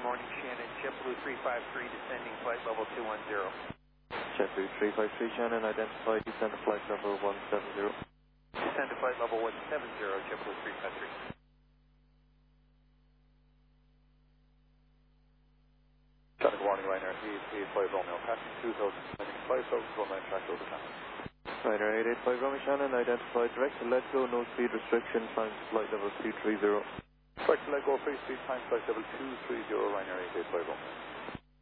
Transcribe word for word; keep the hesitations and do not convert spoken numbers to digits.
morning, Shannon. JetBlue three five three descending flight level two one zero. JetBlue three five three, Shannon, identified, descend to flight level one seven zero. Descend to flight level one seven zero, JetBlue three five three. Good morning, Ryanair eight eight five Romeo, passing two thousand, descending five thousand one nine track over channel. Ryanair eight eight five Romeo, Shannon, identified, direct to let go, no speed restriction, time flight level two three zero. Direct to let go, free speed, time flight level two three zero, Ryanair eight eight five Romeo.